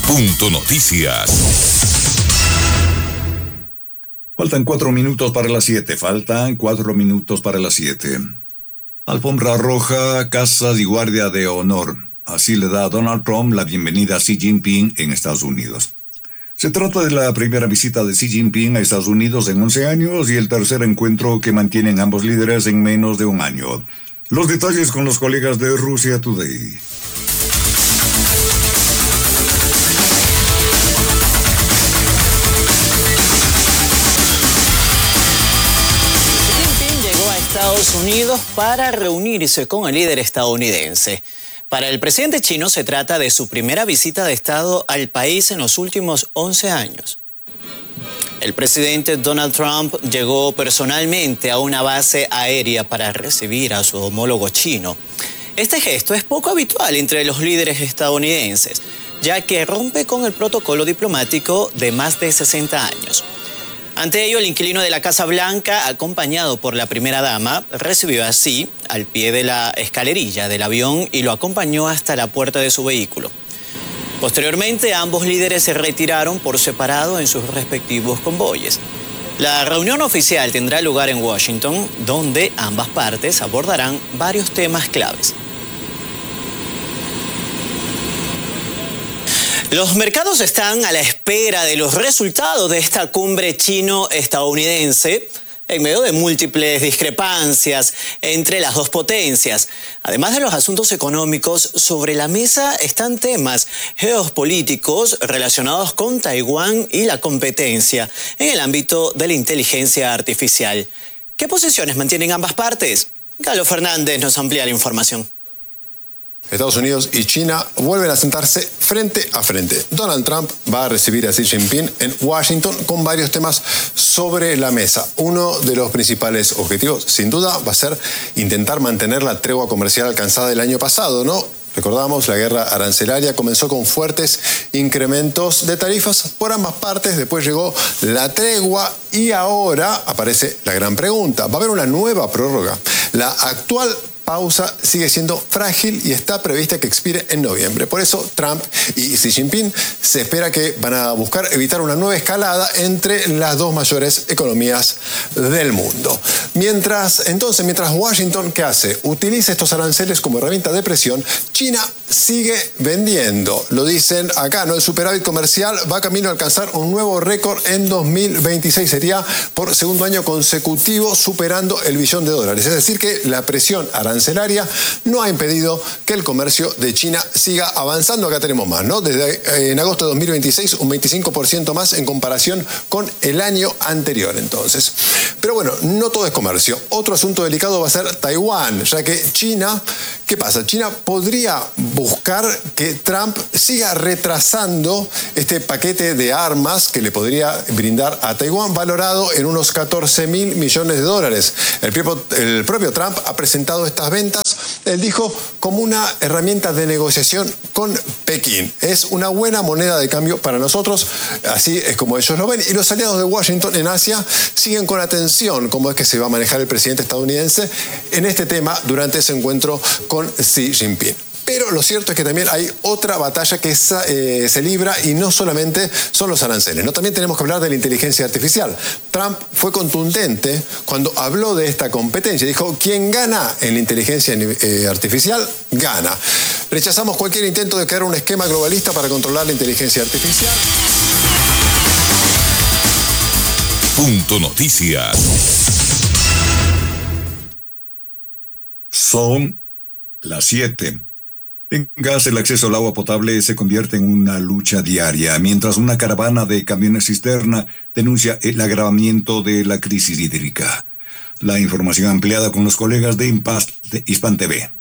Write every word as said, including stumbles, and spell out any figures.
Punto Noticias. Faltan cuatro minutos para las siete. Faltan cuatro minutos para las siete. Alfombra roja, casas y guardia de honor. Así le da a Donald Trump la bienvenida a Xi Jinping en Estados Unidos. Se trata de la primera visita de Xi Jinping a Estados Unidos en once años y el tercer encuentro que mantienen ambos líderes en menos de un año. Los detalles con los colegas de Russia Today. Estados Unidos para reunirse con el líder estadounidense. Para el presidente chino se trata de su primera visita de Estado al país en los últimos once años. El presidente Donald Trump llegó personalmente a una base aérea para recibir a su homólogo chino. Este gesto es poco habitual entre los líderes estadounidenses, ya que rompe con el protocolo diplomático de más de sesenta años. Ante ello, el inquilino de la Casa Blanca, acompañado por la primera dama, recibió a Xi al pie de la escalerilla del avión y lo acompañó hasta la puerta de su vehículo. Posteriormente, ambos líderes se retiraron por separado en sus respectivos convoyes. La reunión oficial tendrá lugar en Washington, donde ambas partes abordarán varios temas claves. Los mercados están a la espera de los resultados de esta cumbre chino-estadounidense en medio de múltiples discrepancias entre las dos potencias. Además de los asuntos económicos, sobre la mesa están temas geopolíticos relacionados con Taiwán y la competencia en el ámbito de la inteligencia artificial. ¿Qué posiciones mantienen ambas partes? Galo Fernández nos amplía la información. Estados Unidos y China vuelven a sentarse frente a frente. Donald Trump va a recibir a Xi Jinping en Washington con varios temas sobre la mesa. Uno de los principales objetivos, sin duda, va a ser intentar mantener la tregua comercial alcanzada el año pasado, ¿no? Recordamos, la guerra arancelaria comenzó con fuertes incrementos de tarifas por ambas partes, después llegó la tregua y ahora aparece la gran pregunta. ¿Va a haber una nueva prórroga? La actual pausa sigue siendo frágil y está prevista que expire en noviembre. Por eso Trump y Xi Jinping se espera que van a buscar evitar una nueva escalada entre las dos mayores economías del mundo. Mientras, entonces, mientras Washington, ¿qué hace? Utiliza estos aranceles como herramienta de presión, China sigue vendiendo. Lo dicen acá, ¿no? El superávit comercial va camino a alcanzar un nuevo récord en dos mil veintiséis. Sería por segundo año consecutivo superando el billón de dólares. Es decir que la presión arancelaria no ha impedido que el comercio de China siga avanzando. Acá tenemos más, ¿no? Desde eh, en agosto de dos mil veintiséis, un veinticinco por ciento más en comparación con el año anterior, entonces. Pero bueno, no todo es comercio. Otro asunto delicado va a ser Taiwán, ya que China, ¿qué pasa? China podría buscar que Trump siga retrasando este paquete de armas que le podría brindar a Taiwán, valorado en unos catorce mil millones de dólares. El propio, el propio Trump ha presentado estas ventas, él dijo, como una herramienta de negociación con Pekín. Es una buena moneda de cambio para nosotros, así es como ellos lo ven. Y los aliados de Washington en Asia siguen con atención cómo es que se va a manejar el presidente estadounidense en este tema durante ese encuentro con Xi Jinping. Pero lo cierto es que también hay otra batalla que es, eh, se libra y no solamente son los aranceles, ¿no? También tenemos que hablar de la inteligencia artificial. Trump fue contundente cuando habló de esta competencia. Dijo, quien gana en la inteligencia eh, artificial, gana. Rechazamos cualquier intento de crear un esquema globalista para controlar la inteligencia artificial. Punto Noticias. Son las siete. En gas, el acceso al agua potable se convierte en una lucha diaria, mientras una caravana de camiones cisterna denuncia el agravamiento de la crisis hídrica. La información ampliada con los colegas de Impas de Hispan T V.